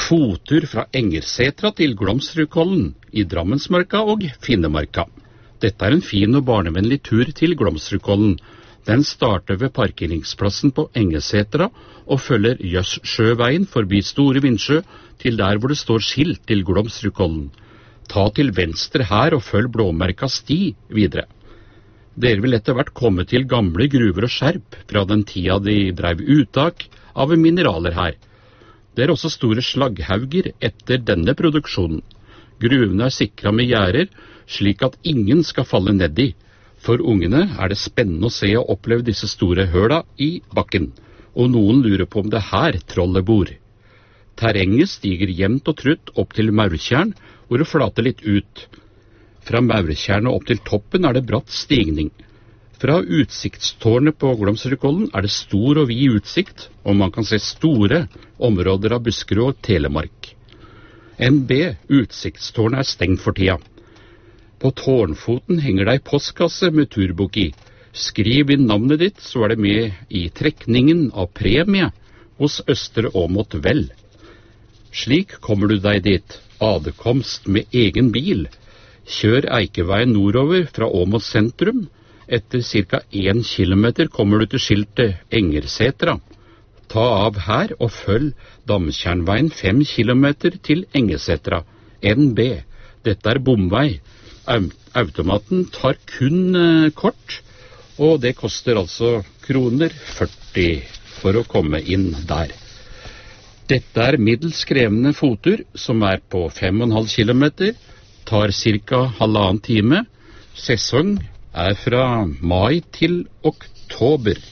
Fotur fra Engersetra til Glomsrudkollen i Drammensmarka og Finnemarka. Dette er en fin og barnevennlig tur til Glomsrudkollen. Den starter ved parkeringsplassen på Engersetra og følger Jøssjøveien forbi Store Vindsjø til der hvor det står skilt til Glomsrudkollen. Ta til venstre her og følg blåmerka sti videre. Dere vil etter hvert komme til gamle gruver og skjerp fra den tida de drev uttak av mineraler her. Det er også store slagghauger etter denne produksjonen. Gruvene er sikret med gjerder, slik at ingen skal falle ned i. For ungene er det spennende å se og oppleve disse store høla i bakken, og noen lurer på om det er her trollet bor. Terrenget stiger jevnt og trutt opp til Maurtjern, hvor det flater litt ut. Fra Maurtjern og opp til toppen er det bratt stigning. Fra utsiktstårnet på Glomsrudkollen er det stor og vid utsikt, og man kan se store områder av Buskerud og Telemark. NB, utsiktstårnet, er stengt for tida. På tårnfoten henger det ei postkasse med turbok i. Skriv inn navnet ditt, så er det med i trekningen av premie hos Østre Åmot Vel. Slik kommer du deg dit. Adkomst med egen bil. Kjør Eikeveien nordover fra Åmot sentrum. Etter ca. 1 kilometer kommer du til skiltet Engersetra. Ta av her og følg Damtjernveien 5 kilometer til Engersetra. NB. Dette er bomvei. Automaten tar kun kort, og det koster altså kroner 40 for å komme inn der. Dette er middels krevende fotur, som er på 5,5 kilometer, tar ca. 1,5 time. Sesong er fra mai til oktober.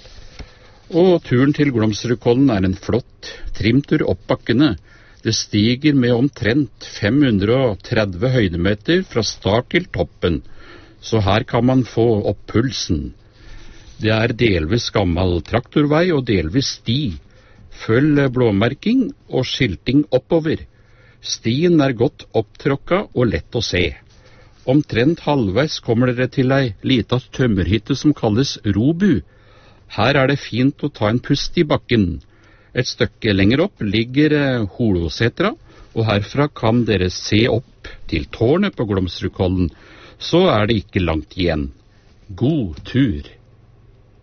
Og turen til Glomsrudkollen er en flott trimtur opp bakkene. Det stiger med omtrent 530 høydemeter fra start til toppen, så her kan man få opp pulsen. Det er delvis gammel traktorvei og delvis sti. Følg blåmerking og skilting oppover. Stien er godt opptråkka og lett å se. Omtrent halvveis kommer dere til ei lita tømmerhytte som kalles Robu. Her er det fint å ta en pust i bakken. Et stykke lenger opp ligger Holosetra, og herfra kan dere se opp til tårnet på Glomsrudkollen, så er det ikke langt igjen. God tur!